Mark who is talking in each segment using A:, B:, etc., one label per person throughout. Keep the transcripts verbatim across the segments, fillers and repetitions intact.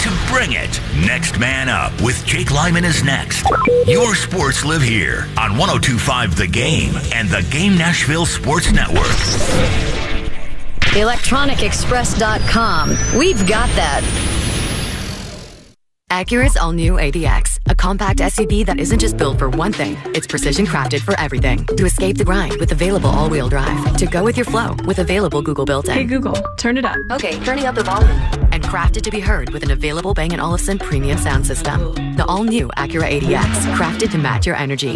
A: to bring it. Next Man Up with Jake Lyman is next. Your sports live here on one oh two point five The Game and the Game Nashville Sports Network.
B: electronic express dot com. We've got that.
C: Acura's all-new A D X, a compact S U V that isn't just built for one thing, it's precision crafted for everything. To escape the grind with available all-wheel drive. To go with your flow with available Google built-in.
D: Hey Google, turn it up.
C: Okay, turning up the volume. And crafted to be heard with an available Bang and Olufsen premium sound system. The all-new Acura A D X, crafted to match your energy.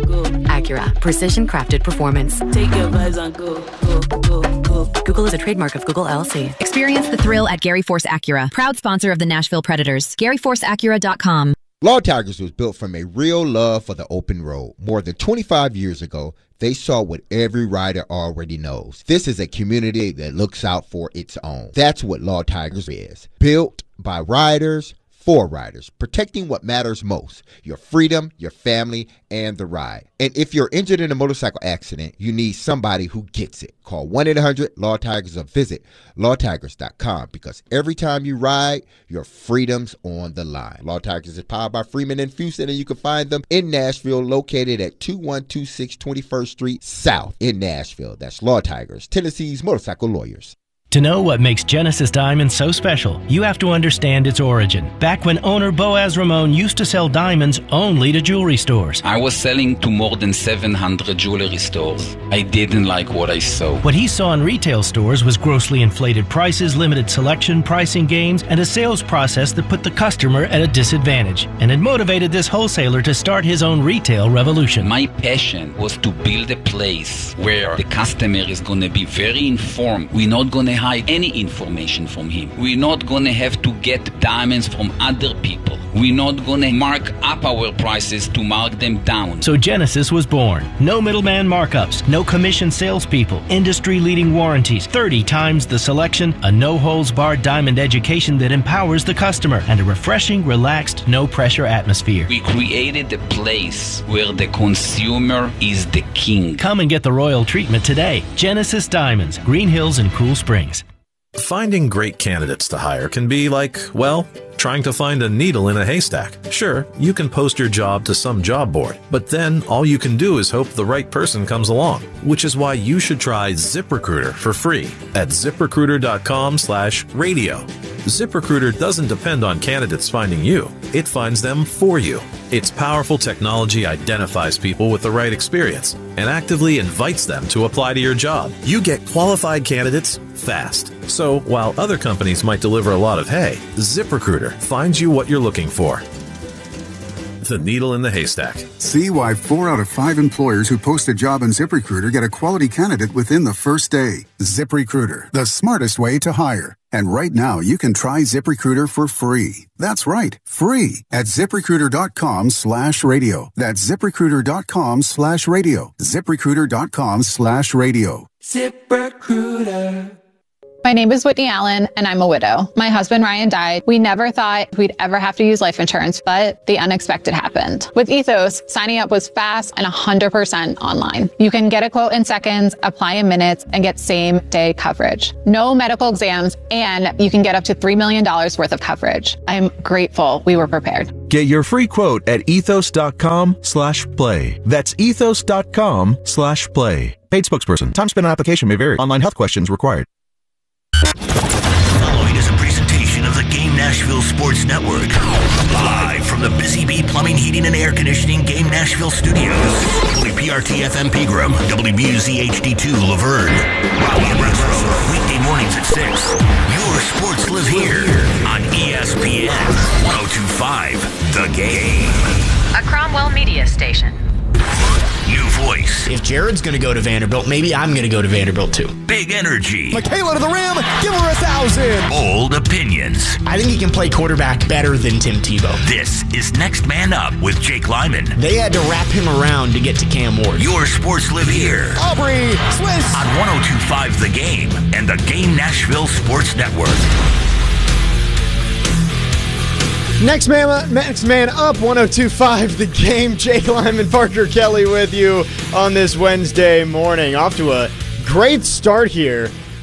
C: Acura, precision crafted performance.
E: Take your vibes on go, go, go, go.
C: Google is a trademark of Google L L C.
F: Experience the thrill at Gary Force Acura, proud sponsor of the Nashville Predators. Gary Force Acura dot com.
G: Law Tigers was built from a real love for the open road. More than twenty-five years ago, they saw what every rider already knows. This is a community that looks out for its own. That's what Law Tigers is. Built by riders, for riders, protecting what matters most, your freedom, your family, and the ride. And if you're injured in a motorcycle accident, you need somebody who gets it. Call one eight hundred law tigers or visit law tigers dot com because every time you ride, your freedom's on the line. Law Tigers is powered by Freeman and Houston, and you can find them in Nashville, located at two one two six twenty-first Street South in Nashville. That's Law Tigers, Tennessee's motorcycle lawyers.
H: To know what makes Genesis Diamonds so special, you have to understand its origin. Back when owner Boaz Ramon used to sell diamonds only to jewelry stores.
I: I was selling to more than seven hundred jewelry stores. I didn't like what I saw.
H: What he saw in retail stores was grossly inflated prices, limited selection, pricing games, and a sales process that put the customer at a disadvantage. And it motivated this wholesaler to start his own retail revolution.
I: My passion was to build a place where the customer is going to be very informed. We're not going to hide any information from him. We're not going to have to get diamonds from other people. We're not going to mark up our prices to mark them down.
H: So Genesis was born. No middleman markups, no commission salespeople, industry-leading warranties, thirty times the selection, a no-holds-barred diamond education that empowers the customer, and a refreshing, relaxed, no-pressure atmosphere.
I: We created a place where the consumer is the king.
H: Come and get the royal treatment today. Genesis Diamonds, Green Hills and Cool Springs.
J: Finding great candidates to hire can be like, well, trying to find a needle in a haystack. Sure, you can post your job to some job board, but then all you can do is hope the right person comes along, which is why you should try ZipRecruiter for free at zip recruiter dot com slash radio. ZipRecruiter doesn't depend on candidates finding you. It finds them for you. Its powerful technology identifies people with the right experience and actively invites them to apply to your job. You get qualified candidates fast. So while other companies might deliver a lot of hay, ZipRecruiter finds you what you're looking for. The needle in the haystack.
K: See why four out of five employers who post a job on ZipRecruiter get a quality candidate within the first day. ZipRecruiter, the smartest way to hire. And right now, you can try ZipRecruiter for free. That's right, free at zip recruiter dot com slash radio. That's zip recruiter dot com slash radio. zip recruiter dot com slash radio.
L: ZipRecruiter. My name is Whitney Allen, and I'm a widow. My husband, Ryan, died. We never thought we'd ever have to use life insurance, but the unexpected happened. With Ethos, signing up was fast and one hundred percent online. You can get a quote in seconds, apply in minutes, and get same-day coverage. No medical exams, and you can get up to three million dollars worth of coverage. I'm grateful we were prepared.
M: Get your free quote at ethos dot com slash play. That's ethos dot com slash play. Paid spokesperson. Time spent on application may vary. Online health questions required.
A: Following is a presentation of the Game Nashville Sports Network. Live from the Busy Bee Plumbing, Heating, and Air Conditioning Game Nashville Studios. W P R T F M Pegram, W B U Z H D two Laverne. Rocky Retro, weekday mornings at six. Your sports live here on E S P N one oh two point five The Game.
N: A Cromwell media station.
A: New voice.
O: If Jared's going to go to Vanderbilt, maybe I'm going to go to Vanderbilt too.
A: Big energy.
O: Michaela to the rim. Give her a thousand.
A: Bold opinions.
O: I think he can play quarterback better than Tim Tebow.
A: This is Next Man Up with Jake Lyman.
O: They had to wrap him around to get to Cam Ward.
A: Your sports live here.
O: Aubrey Swiss.
A: On one oh two point five The Game and the Game Nashville Sports Network.
P: Next man, next man up, one oh two point five The Game. Jake Lyman, Parker Kelly with you on this Wednesday morning. Off to a great start here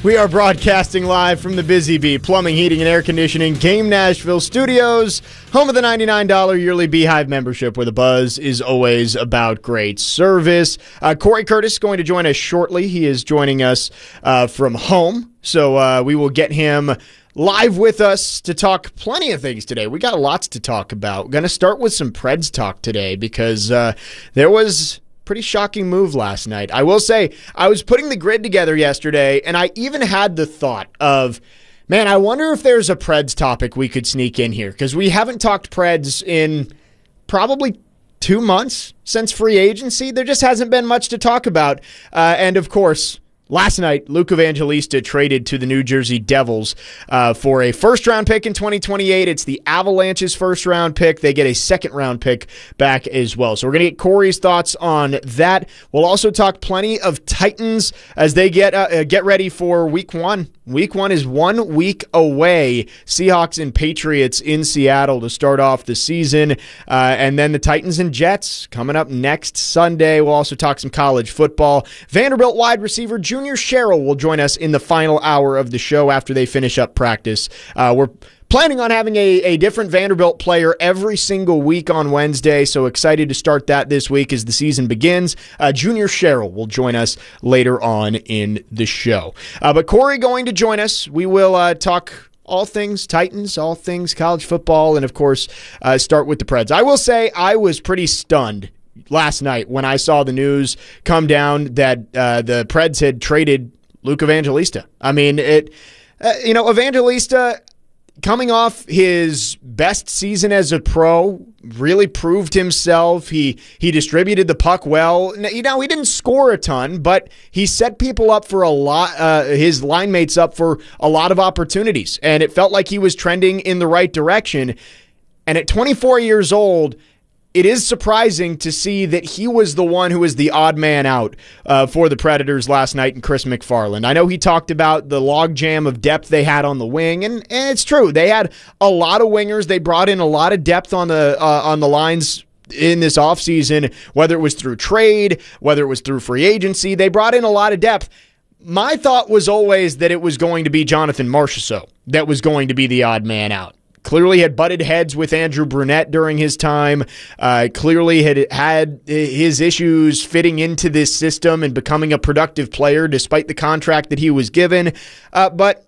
P: We are broadcasting live from the Busy Bee Plumbing, Heating, and Air Conditioning Game Nashville Studios, home of the ninety-nine dollars yearly Beehive membership, where the buzz is always about great service. Uh, Corey Curtis is going to join us shortly. He is joining us uh, from home, so uh, we will get him live with us to talk plenty of things today. We got lots to talk about. We're going to start with some Preds talk today because uh, there was pretty shocking move last night. I will say, I was putting the grid together yesterday, and I even had the thought of, man, I wonder if there's a Preds topic we could sneak in here, because we haven't talked Preds in probably two months since free agency. There just hasn't been much to talk about. Uh, and, of course, last night, Luke Evangelista traded to the New Jersey Devils uh, for a first-round pick in twenty twenty-eight. It's the Avalanche's first-round pick. They get a second-round pick back as well. So we're going to get Corey's thoughts on that. We'll also talk plenty of Titans as they get uh, get ready for week one. Week one is one week away. Seahawks and Patriots in Seattle to start off the season. Uh, and then the Titans and Jets coming up next Sunday. We'll also talk some college football. Vanderbilt wide receiver Junior Sherrill will join us in the final hour of the show after they finish up practice. Uh, we're planning on having a, a different Vanderbilt player every single week on Wednesday, so excited to start that this week as the season begins. Uh, Junior Sherrill will join us later on in the show. Uh, but Corey going to join us. We will uh, talk all things Titans, all things college football, and of course uh, start with the Preds. I will say I was pretty stunned last night when I saw the news come down that uh, the Preds had traded Luke Evangelista. I mean, it. Uh, you know, Evangelista, coming off his best season as a pro, really proved himself. He he distributed the puck well. You know, he didn't score a ton, but he set people up for a lot, uh, his line mates up for a lot of opportunities. And it felt like he was trending in the right direction. And at twenty-four years old, it is surprising to see that he was the one who was the odd man out uh, for the Predators last night in Chris McFarland. I know he talked about the logjam of depth they had on the wing, and, and it's true. They had a lot of wingers. They brought in a lot of depth on the uh, on the lines in this offseason, whether it was through trade, whether it was through free agency. They brought in a lot of depth. My thought was always that it was going to be Jonathan Marchessault that was going to be the odd man out. Clearly had butted heads with Andrew Brunette during his time, uh, clearly had had his issues fitting into this system and becoming a productive player despite the contract that he was given. Uh, but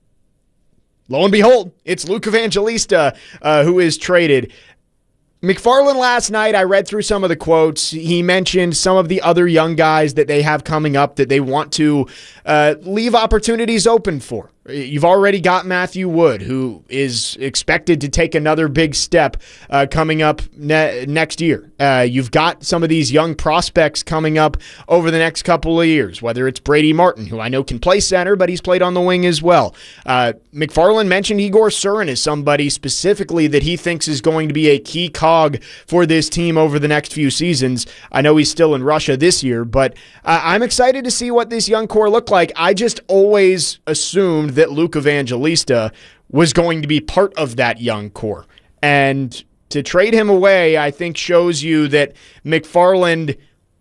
P: lo and behold, it's Luke Evangelista uh, who is traded. McFarland last night, I read through some of the quotes. He mentioned some of the other young guys that they have coming up that they want to uh, leave opportunities open for. You've already got Matthew Wood, who is expected to take another big step uh, coming up ne- next year. Uh, you've got some of these young prospects coming up over the next couple of years, whether it's Brady Martin, who I know can play center, but he's played on the wing as well. Uh, McFarland mentioned Igor Surin as somebody specifically that he thinks is going to be a key cog for this team over the next few seasons. I know he's still in Russia this year, but uh, I'm excited to see what this young core look like. I just always assumed that Luke Evangelista was going to be part of that young core. And to trade him away, I think shows you that McFarland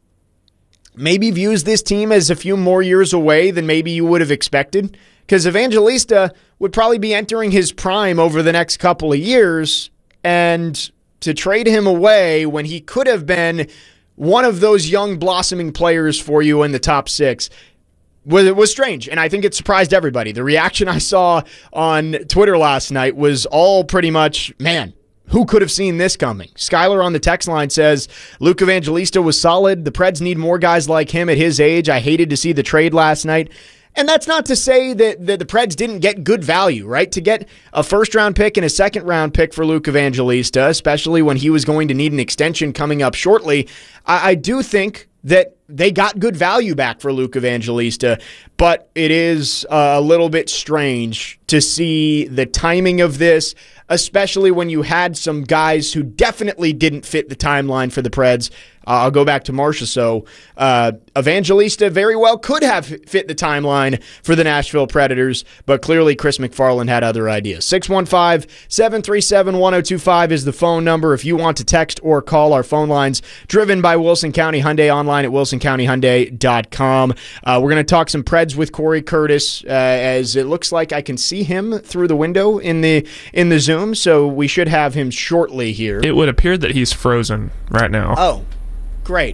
P: maybe views this team as a few more years away than maybe you would have expected. Because Evangelista would probably be entering his prime over the next couple of years. And to trade him away when he could have been one of those young blossoming players for you in the top six was it was strange, and I think it surprised everybody. The reaction I saw on Twitter last night was all pretty much, man, who could have seen this coming? Skylar on the text line says, Luke Evangelista was solid. The Preds need more guys like him at his age. I hated to see the trade last night. And that's not to say that, that the Preds didn't get good value, right? To get a first-round pick and a second-round pick for Luke Evangelista, especially when he was going to need an extension coming up shortly, I, I do think that they got good value back for Luke Evangelista, but it is uh, a little bit strange to see the timing of this, especially when you had some guys who definitely didn't fit the timeline for the Preds. Uh, I'll go back to Marcia. So uh, Evangelista very well could have fit the timeline for the Nashville Predators, but clearly Chris McFarland had other ideas. six one five, seven three seven, one oh two five is the phone number if you want to text or call. Our phone lines driven by Wilson County Hyundai, online at wilson county hyundai dot com. Uh, we're going to talk some Preds with Corey Curtis, uh, as it looks like I can see him through the window in the in the Zoom, so we should have him shortly here.
D: It would appear that he's frozen right now.
P: Oh, great.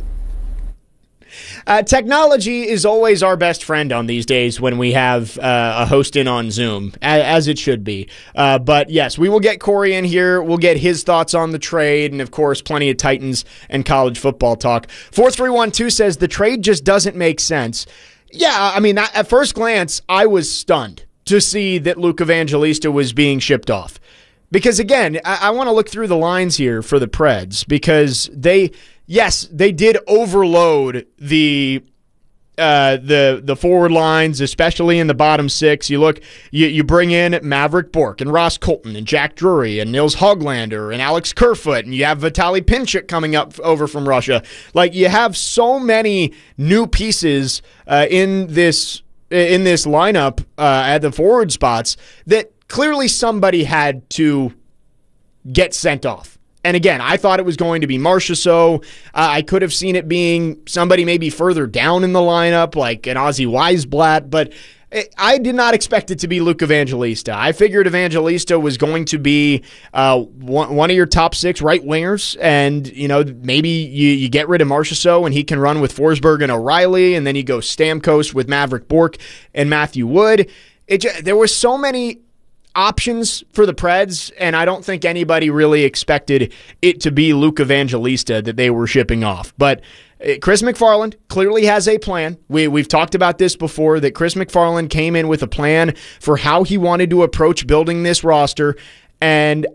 P: Uh, technology is always our best friend on these days when we have uh, a host in on Zoom, as, as it should be. Uh, but yes, we will get Corey in here. We'll get his thoughts on the trade, and of course, plenty of Titans and college football talk. four three one two says the trade just doesn't make sense. Yeah, I mean, at first glance, I was stunned to see that Luke Evangelista was being shipped off. Because again, I, I want to look through the lines here for the Preds, because they... Yes, they did overload the uh, the the forward lines, especially in the bottom six. You look, you, you bring in Maverick Bourque and Ross Colton and Jack Drury and Nils Hoglander and Alex Kerfoot, and you have Vitaly Pinchuk coming up over from Russia. Like, you have so many new pieces uh, in this in this lineup uh, at the forward spots that clearly somebody had to get sent off. And again, I thought it was going to be Marchessault. Uh, I could have seen it being somebody maybe further down in the lineup, like an Ozzy Weisblatt, but I did not expect it to be Luke Evangelista. I figured Evangelista was going to be uh, one, one of your top six right wingers, and you know, maybe you, you get rid of Marchessault and he can run with Forsberg and O'Reilly, and then you go Stamkos with Maverick Bourque and Matthew Wood. It just, there were so many options for the Preds, and I don't think anybody really expected it to be Luke Evangelista that they were shipping off. But Chris McFarland clearly has a plan. We, we've talked about this before, that Chris McFarland came in with a plan for how he wanted to approach building this roster, and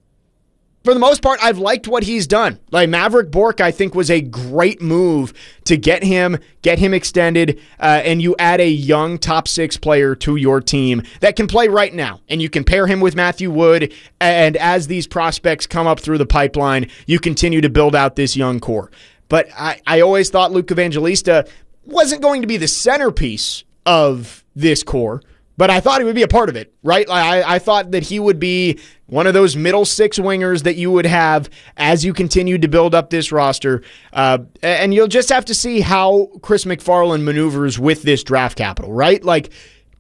P: for the most part, I've liked what he's done. Like, Maverick Bourque, I think, was a great move to get him, get him extended, uh, and you add a young top six player to your team that can play right now. And you can pair him with Matthew Wood, and as these prospects come up through the pipeline, you continue to build out this young core. But I, I always thought Luke Evangelista wasn't going to be the centerpiece of this core, but I thought he would be a part of it, right? I, I thought that he would be one of those middle six wingers that you would have as you continued to build up this roster. Uh, and you'll just have to see how Chris McFarland maneuvers with this draft capital, right? Like,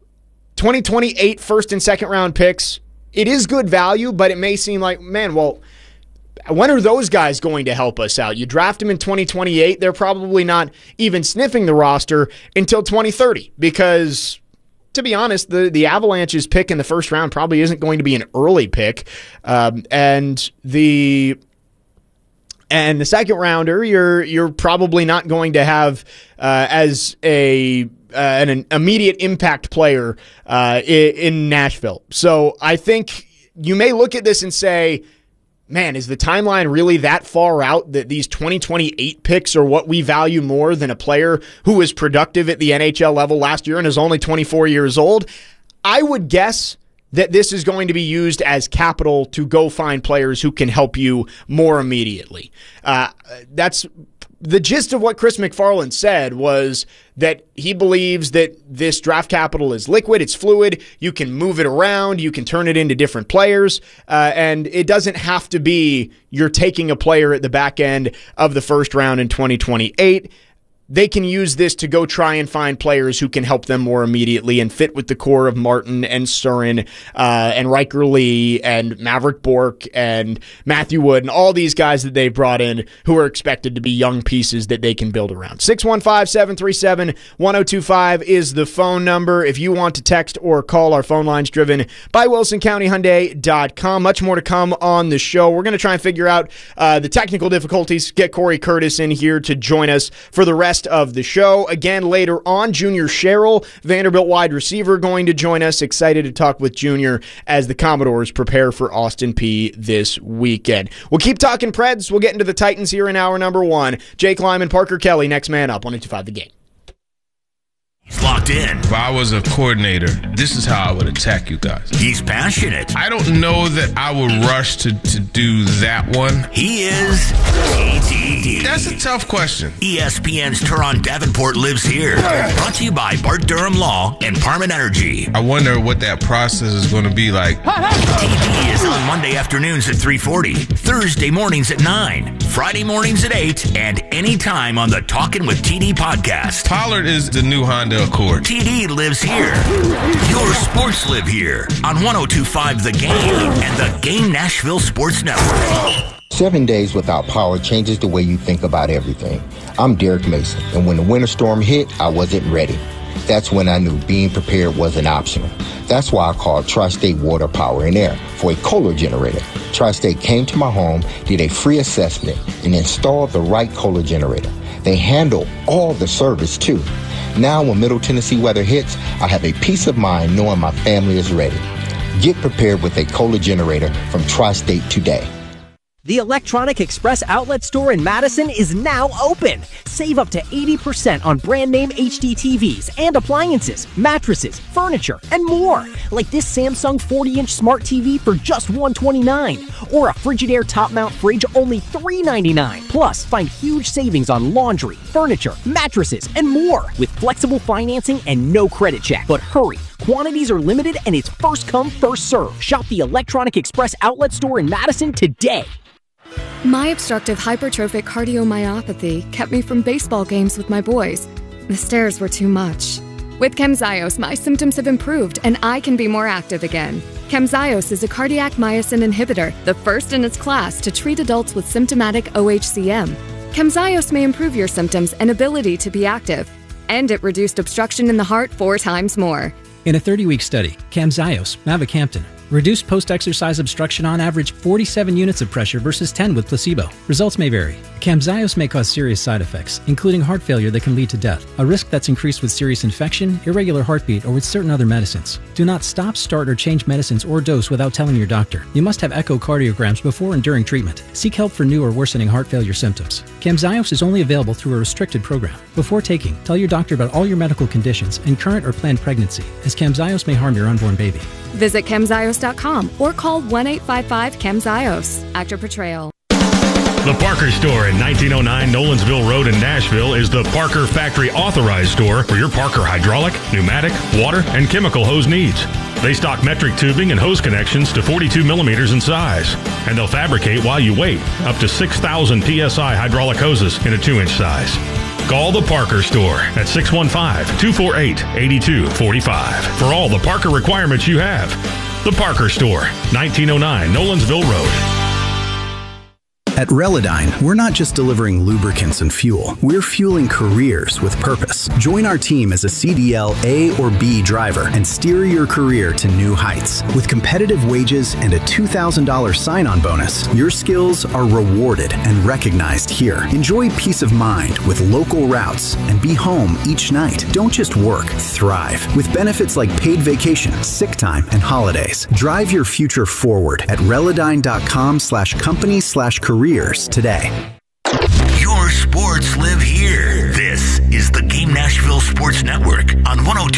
P: twenty twenty-eight first and second round picks, it is good value, but it may seem like, man, well, when are those guys going to help us out? You draft them in twenty twenty-eight, they're probably not even sniffing the roster until twenty thirty, because to be honest, the, the Avalanche's pick in the first round probably isn't going to be an early pick. Um, and the and the second rounder, you're you're probably not going to have uh, as a uh, an, an immediate impact player uh, in, in Nashville. So I think you may look at this and say, man, is the timeline really that far out that these twenty twenty-eight picks are what we value more than a player who was productive at the N H L level last year and is only twenty-four years old? I would guess that this is going to be used as capital to go find players who can help you more immediately. Uh, that's the gist of what Chris McFarland said, was that he believes that this draft capital is liquid, it's fluid, you can move it around, you can turn it into different players, uh, and it doesn't have to be you're taking a player at the back end of the first round in twenty twenty-eight. They can use this to go try and find players who can help them more immediately and fit with the core of Martin and Surin uh, and Riker Lee and Maverick Bourque and Matthew Wood and all these guys that they've brought in who are expected to be young pieces that they can build around. six one five, seven three seven, one oh two five is the phone number. If you want to text or call, our phone line's driven by wilson county hyundai dot com. Much more to come on the show. We're going to try and figure out uh, the technical difficulties, get Corey Curtis in here to join us for the rest of the show. Again, later on, Junior Sherrill, Vanderbilt wide receiver, going to join us. Excited to talk with Junior as the Commodores prepare for Austin Peay this weekend. We'll keep talking Preds. We'll get into the Titans here in hour number one. Jake Lyman, Parker Kelly, next man up, one oh two five The Game.
A: He's locked in.
Q: If I was a coordinator, this is how I would attack you guys.
A: He's passionate.
Q: I don't know that I would rush to, to do that one.
A: He is T T D.
Q: That's a tough question.
A: E S P N's Turon Davenport lives here. Brought to you by Bart Durham Law and Parman Energy.
Q: I wonder what that process is going to be like.
A: T D is on Monday afternoons at three forty, Thursday mornings at nine, Friday mornings at eight, and anytime on the Talkin' with T D podcast.
Q: Pollard is the new Honda Accord.
A: T D lives here. Your sports live here on one oh two point five The Game and the Game Nashville Sports Network.
G: Seven days without power changes the way you think about everything. I'm Derek Mason, and when the winter storm hit, I wasn't ready. That's when I knew being prepared wasn't optional. That's why I called Tri-State Water, Power, and Air for a Kohler generator. Tri-State came to my home, did a free assessment, and installed the right Kohler generator. They handle all the service, too. Now, when Middle Tennessee weather hits, I have a peace of mind knowing my family is ready. Get prepared with a Kohler generator from Tri-State today.
R: The Electronic Express Outlet Store in Madison is now open. Save up to eighty percent on brand name H D T Vs and appliances, mattresses, furniture, and more. Like this Samsung forty inch smart T V for just one hundred twenty-nine dollars or a Frigidaire top mount fridge only three hundred ninety-nine dollars. Plus, find huge savings on laundry, furniture, mattresses, and more with flexible financing and no credit check. But hurry. Quantities are limited and it's first come, first serve. Shop the Electronic Express Outlet Store in Madison today.
S: My obstructive hypertrophic cardiomyopathy kept me from baseball games with my boys. The stairs were too much. With Camzyos, my symptoms have improved and I can be more active again. Camzyos is a cardiac myosin inhibitor, the first in its class to treat adults with symptomatic O H C M. Camzyos may improve your symptoms and ability to be active, and it reduced obstruction in the heart four times more.
T: In a thirty-week study, Camzyos, mavacamten, reduced post-exercise obstruction on average forty-seven units of pressure versus ten with placebo. Results may vary. Camzyos may cause serious side effects, including heart failure that can lead to death, a risk that's increased with serious infection, irregular heartbeat, or with certain other medicines. Do not stop, start, or change medicines or dose without telling your doctor. You must have echocardiograms before and during treatment. Seek help for new or worsening heart failure symptoms. Camzyos is only available through a restricted program. Before taking, tell your doctor about all your medical conditions and current or planned pregnancy, as Camzyos may harm your unborn baby.
S: Visit camzyos dot com or call one eight five five camzyos. Actor portrayal.
U: The Parker Store at nineteen oh nine Nolensville Road in Nashville is the Parker Factory Authorized Store for your Parker hydraulic, pneumatic, water, and chemical hose needs. They stock metric tubing and hose connections to forty-two millimeters in size, and they'll fabricate while you wait up to six thousand P S I hydraulic hoses in a two inch size. Call the Parker Store at six one five, two four eight, eight two four five for all the Parker requirements you have. The Parker Store, nineteen oh nine Nolensville Road.
V: At Relodyne, we're not just delivering lubricants and fuel. We're fueling careers with purpose. Join our team as a C D L A or B driver and steer your career to new heights. With competitive wages and a two thousand dollars sign-on bonus, your skills are rewarded and recognized here. Enjoy peace of mind with local routes and be home each night. Don't just work, thrive. With benefits like paid vacation, sick time, and holidays. Drive your future forward at Relodyne.com slash company slash careers today.
A: Your sports live here. This is the Game Nashville Sports Network on one oh two